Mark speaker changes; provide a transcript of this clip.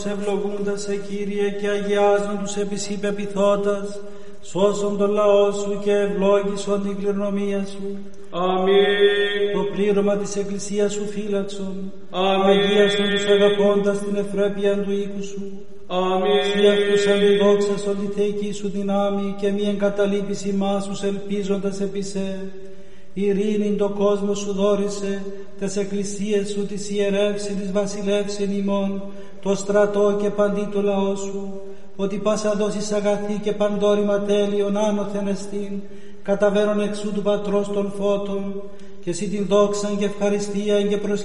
Speaker 1: Ευλογούντας σε Κύριε και αγιάζον τους επί σοι πεποιθώτας, σώσον τον λαό σου και ευλόγησον την κληρονομία σου.
Speaker 2: Αμήν.
Speaker 1: Το πλήρωμα της Εκκλησίας σου φύλαξον.
Speaker 2: Αμήν.
Speaker 1: Αγίασον τους αγαπώντας την ευπρέπεια του οίκου σου.
Speaker 2: Αμήν.
Speaker 1: Σοι αυτούς αντιδόξασον τη θεϊκή σου δυνάμει και μη εγκαταλείπεις ημάς τους ελπίζοντας επί σε. Ειρήνην το κόσμο σου δόρισε, τες εκκλησίες σου της ιερεύσιν της βασιλεύσιν ημών, το στρατό και παντί το λαό σου, ότι πάσα δόσεις αγαθή και παντόρυμα τέλειον άνωθεν εστίν, καταβαίνον εξού του Πατρός των φώτων, και εσύ την δόξαν και ευχαριστίαν και